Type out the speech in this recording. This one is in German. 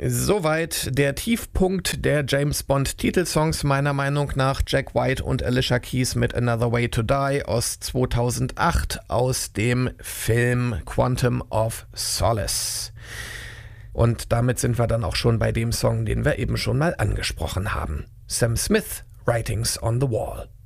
Soweit der Tiefpunkt der James-Bond-Titelsongs meiner Meinung nach. Jack White und Alicia Keys mit Another Way to Die aus 2008 aus dem Film Quantum of Solace. Und damit sind wir dann auch schon bei dem Song, den wir eben schon mal angesprochen haben. Sam Smith, Writings on the Wall.